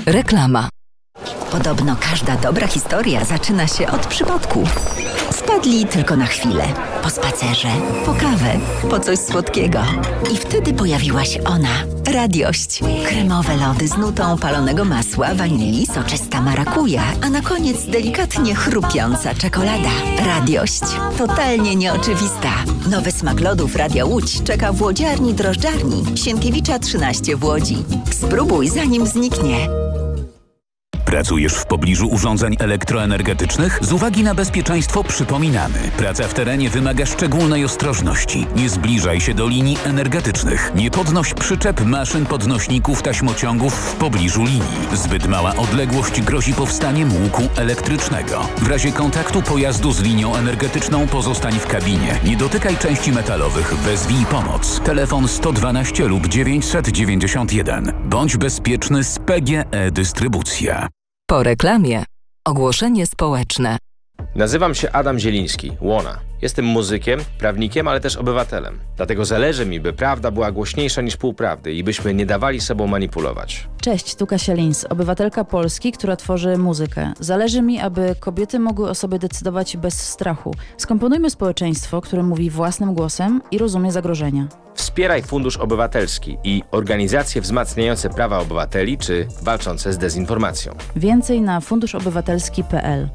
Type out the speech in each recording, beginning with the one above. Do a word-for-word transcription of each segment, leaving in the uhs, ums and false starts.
Reklama. Podobno każda dobra historia zaczyna się od przypadku. Wpadli tylko na chwilę. Po spacerze, po kawę, po coś słodkiego. I wtedy pojawiła się ona. Radiość. Kremowe lody z nutą palonego masła, wanilii, soczysta marakuja, a na koniec delikatnie chrupiąca czekolada. Radiość. Totalnie nieoczywista. Nowy smak lodów Radia Łódź czeka w łodziarni drożdżarni Sienkiewicza trzynaście w Łodzi. Spróbuj zanim zniknie. Pracujesz w pobliżu urządzeń elektroenergetycznych? Z uwagi na bezpieczeństwo przypominamy. Praca w terenie wymaga szczególnej ostrożności. Nie zbliżaj się do linii energetycznych. Nie podnoś przyczep, maszyn, podnośników, taśmociągów w pobliżu linii. Zbyt mała odległość grozi powstaniem łuku elektrycznego. W razie kontaktu pojazdu z linią energetyczną pozostań w kabinie. Nie dotykaj części metalowych. Wezwij pomoc. Telefon sto dwanaście lub dziewięćset dziewięćdziesiąt jeden. Bądź bezpieczny z P G E Dystrybucja. Po reklamie. Ogłoszenie społeczne. Nazywam się Adam Zieliński, Łona. Jestem muzykiem, prawnikiem, ale też obywatelem. Dlatego zależy mi, by prawda była głośniejsza niż półprawdy i byśmy nie dawali sobą manipulować. Cześć, tu Kasia Lins, obywatelka Polski, która tworzy muzykę. Zależy mi, aby kobiety mogły o sobie decydować bez strachu. Skomponujmy społeczeństwo, które mówi własnym głosem i rozumie zagrożenia. Wspieraj Fundusz Obywatelski i organizacje wzmacniające prawa obywateli czy walczące z dezinformacją. Więcej na funduszobywatelski kropka p l.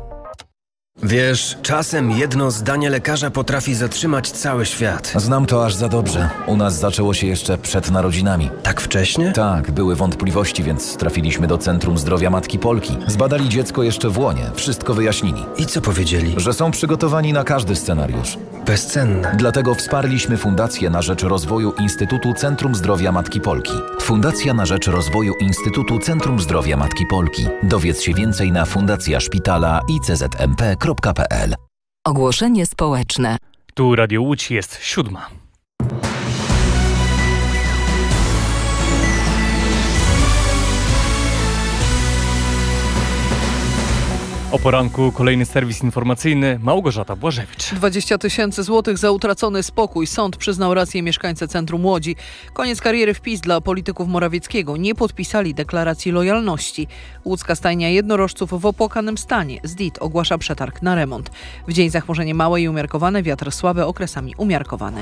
Wiesz, czasem jedno zdanie lekarza potrafi zatrzymać cały świat. Znam to aż za dobrze. U nas zaczęło się jeszcze przed narodzinami. Tak wcześnie? Tak, były wątpliwości, więc trafiliśmy do Centrum Zdrowia Matki Polki. Zbadali dziecko jeszcze w łonie, wszystko wyjaśnili. I co powiedzieli? Że są przygotowani na każdy scenariusz. Bezcenne. Dlatego wsparliśmy Fundację na rzecz rozwoju Instytutu Centrum Zdrowia Matki Polki. Fundacja na rzecz rozwoju Instytutu Centrum Zdrowia Matki Polki. Dowiedz się więcej na fundacja szpitala i c z m p kropka p l. Ogłoszenie społeczne. Tu Radio Łódź, jest siódma. O poranku kolejny serwis informacyjny. Małgorzata Błażewicz. dwadzieścia tysięcy złotych za utracony spokój. Sąd przyznał rację mieszkańcy centrum Łodzi. Koniec kariery w PiS dla polityków Morawieckiego. Nie podpisali deklaracji lojalności. Łódzka stajnia jednorożców w opłakanym stanie. Z D I T ogłasza przetarg na remont. W dzień zachmurzenie małe i umiarkowane, wiatr słaby, okresami umiarkowany.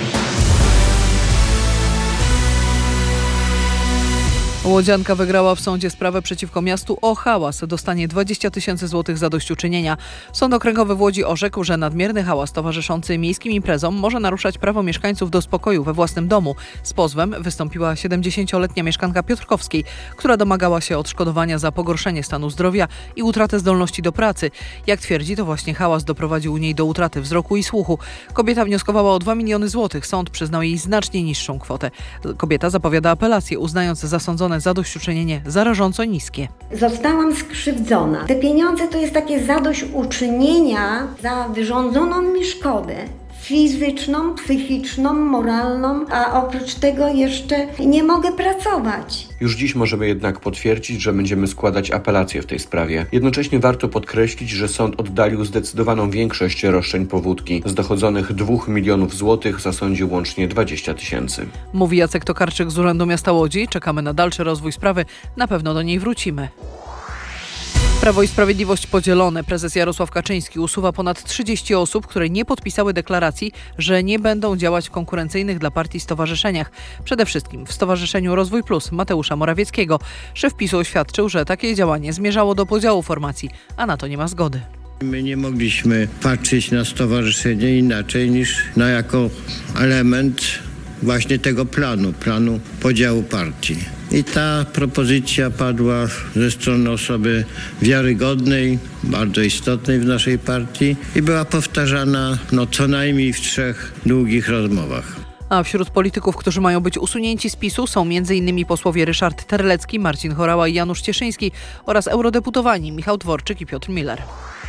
Łodzianka wygrała w sądzie sprawę przeciwko miastu o hałas. Dostanie dwadzieścia tysięcy złotych zadośćuczynienia. Sąd okręgowy w Łodzi orzekł, że nadmierny hałas towarzyszący miejskim imprezom może naruszać prawo mieszkańców do spokoju we własnym domu. Z pozwem wystąpiła siedemdziesięcioletnia mieszkanka Piotrkowskiej, która domagała się odszkodowania za pogorszenie stanu zdrowia i utratę zdolności do pracy. Jak twierdzi, to właśnie hałas doprowadził u niej do utraty wzroku i słuchu. Kobieta wnioskowała o dwa miliony złotych. Sąd przyznał jej znacznie niższą kwotę. Kobieta zapowiada apelację, uznając zasądzone zadośćuczynienie za rażąco niskie. Zostałam skrzywdzona. Te pieniądze to jest takie zadośćuczynienia za wyrządzoną mi szkodę. Fizyczną, psychiczną, moralną, a oprócz tego jeszcze nie mogę pracować. Już dziś możemy jednak potwierdzić, że będziemy składać apelację w tej sprawie. Jednocześnie warto podkreślić, że sąd oddalił zdecydowaną większość roszczeń powódki. Z dochodzonych dwóch milionów złotych zasądził łącznie dwadzieścia tysięcy. Mówi Jacek Tokarczyk z Urzędu Miasta Łodzi. Czekamy na dalszy rozwój sprawy. Na pewno do niej wrócimy. Prawo i Sprawiedliwość podzielone. Prezes Jarosław Kaczyński usuwa ponad trzydzieści osób, które nie podpisały deklaracji, że nie będą działać w konkurencyjnych dla partii stowarzyszeniach. Przede wszystkim w Stowarzyszeniu Rozwój Plus Mateusza Morawieckiego. Szef PiSu oświadczył, że takie działanie zmierzało do podziału formacji, a na to nie ma zgody. My nie mogliśmy patrzeć na stowarzyszenie inaczej niż na jako element właśnie tego planu, planu podziału partii. I ta propozycja padła ze strony osoby wiarygodnej, bardzo istotnej w naszej partii i była powtarzana no, co najmniej w trzech długich rozmowach. A wśród polityków, którzy mają być usunięci z PiSu są m.in. posłowie Ryszard Terlecki, Marcin Horała i Janusz Cieszyński oraz eurodeputowani Michał Dworczyk i Piotr Miller.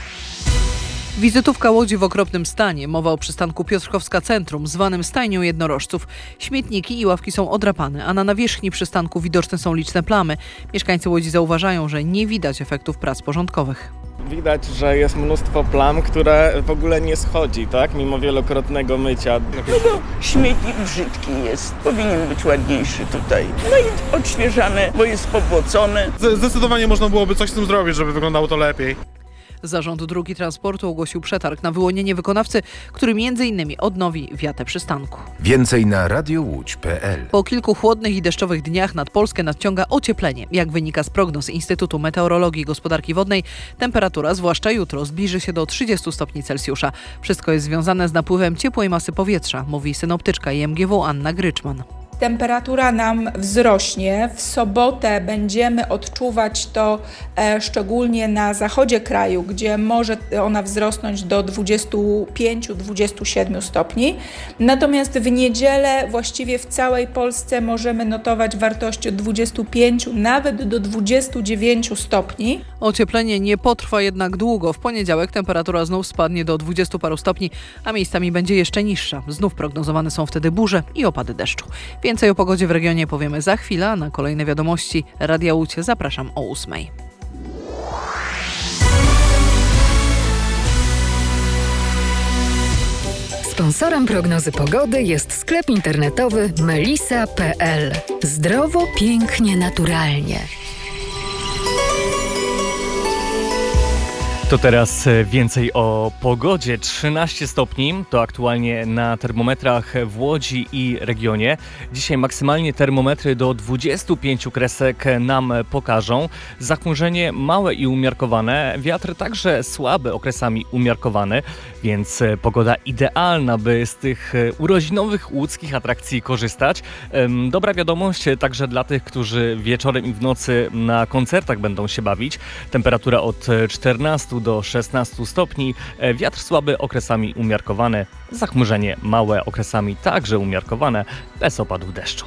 Wizytówka Łodzi w okropnym stanie. Mowa o przystanku Piotrkowska Centrum, zwanym stajnią jednorożców. Śmietniki i ławki są odrapane, a na nawierzchni przystanku widoczne są liczne plamy. Mieszkańcy Łodzi zauważają, że nie widać efektów prac porządkowych. Widać, że jest mnóstwo plam, które w ogóle nie schodzi, tak? Mimo wielokrotnego mycia. No bo śmietnik brzydki jest, powinien być ładniejszy tutaj. No i odświeżane, bo jest pobłocone. Zdecydowanie można byłoby coś z tym zrobić, żeby wyglądało to lepiej. Zarząd Dróg i Transportu ogłosił przetarg na wyłonienie wykonawcy, który między innymi odnowi wiatę przystanku. Więcej na radiołódź kropka pe el. Po kilku chłodnych i deszczowych dniach nad Polskę nadciąga ocieplenie. Jak wynika z prognoz Instytutu Meteorologii i Gospodarki Wodnej, temperatura, zwłaszcza jutro, zbliży się do trzydziestu stopni Celsjusza. Wszystko jest związane z napływem ciepłej masy powietrza, mówi synoptyczka I M G W Anna Gryczman. Temperatura nam wzrośnie. W sobotę będziemy odczuwać to e, szczególnie na zachodzie kraju, gdzie może ona wzrosnąć do dwudziestu pięciu do dwudziestu siedmiu stopni. Natomiast w niedzielę właściwie w całej Polsce możemy notować wartości od dwudziestu pięciu nawet do dwudziestu dziewięciu stopni. Ocieplenie nie potrwa jednak długo. W poniedziałek temperatura znów spadnie do dwudziestu paru stopni, a miejscami będzie jeszcze niższa. Znów prognozowane są wtedy burze i opady deszczu. Więcej o pogodzie w regionie powiemy za chwilę, a na kolejne wiadomości Radia Łódź zapraszam o ósmej. Sponsorem prognozy pogody jest sklep internetowy melisa kropka pe el. Zdrowo, pięknie, naturalnie. To teraz więcej o pogodzie. trzynaście stopni to aktualnie na termometrach w Łodzi i regionie. Dzisiaj maksymalnie termometry do dwudziestu pięciu kresek nam pokażą. Zachmurzenie małe i umiarkowane, wiatr także słaby, okresami umiarkowany, więc pogoda idealna, by z tych urodzinowych łódzkich atrakcji korzystać. Dobra wiadomość także dla tych, którzy wieczorem i w nocy na koncertach będą się bawić. Temperatura od czternastu do szesnastu stopni, wiatr słaby, okresami umiarkowany, zachmurzenie małe, okresami także umiarkowane, bez opadów deszczu.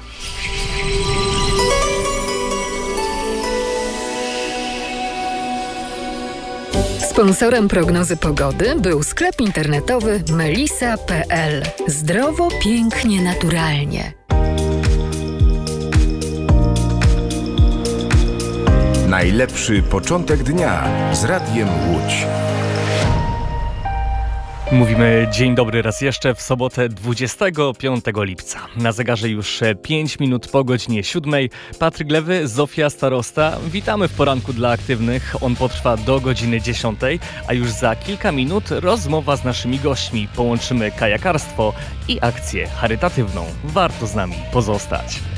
Sponsorem prognozy pogody był sklep internetowy melisa kropka pe el. Zdrowo, pięknie, naturalnie. Najlepszy początek dnia z Radiem Łódź. Mówimy dzień dobry raz jeszcze w sobotę dwudziestego piątego lipca. Na zegarze już pięć minut po godzinie siódmej. Patryk Lewy, Zofia Starosta. Witamy w poranku dla aktywnych. On potrwa do godziny dziesiątej, a już za kilka minut rozmowa z naszymi gośćmi. Połączymy kajakarstwo i akcję charytatywną. Warto z nami pozostać.